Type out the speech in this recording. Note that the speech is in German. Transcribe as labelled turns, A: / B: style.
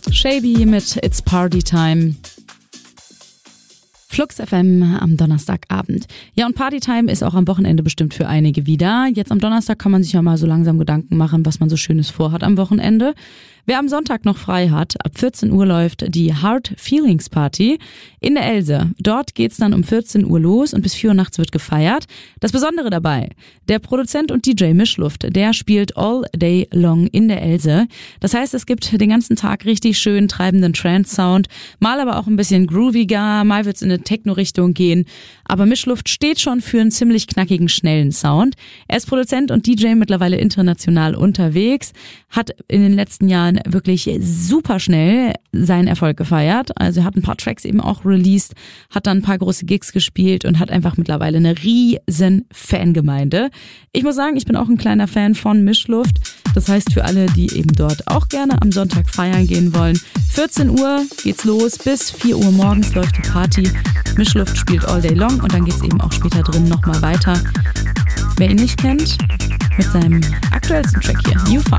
A: Shaby mit It's Party Time. Flux FM am Donnerstagabend. Ja, und Partytime ist auch am Wochenende bestimmt für einige wieder. Jetzt am Donnerstag kann man sich ja mal so langsam Gedanken machen, was man so Schönes vorhat am Wochenende. Wer am Sonntag noch frei hat, ab 14 Uhr läuft die Hard Feelings Party in der Else. Dort geht's dann um 14 Uhr los und bis 4 Uhr nachts wird gefeiert. Das Besondere dabei, der Produzent und DJ Mischluft, der spielt all day long in der Else. Das heißt, es gibt den ganzen Tag richtig schön treibenden Trance-Sound, mal aber auch ein bisschen grooviger, mal wird's in eine Techno-Richtung gehen. Aber Mischluft steht schon für einen ziemlich knackigen, schnellen Sound. Er ist Produzent und DJ mittlerweile international unterwegs, hat in den letzten Jahren wirklich super schnell seinen Erfolg gefeiert. Also er hat ein paar Tracks eben auch released, hat dann ein paar große Gigs gespielt und hat einfach mittlerweile eine riesen Fangemeinde. Ich muss sagen, ich bin auch ein kleiner Fan von Mischluft. Das heißt, für alle, die eben dort auch gerne am Sonntag feiern gehen wollen, 14 Uhr geht's los, bis 4 Uhr morgens läuft die Party. Mischluft spielt all day long und dann geht's eben auch später drin nochmal weiter. Wer ihn nicht kennt, mit seinem aktuellsten Track hier, You Find.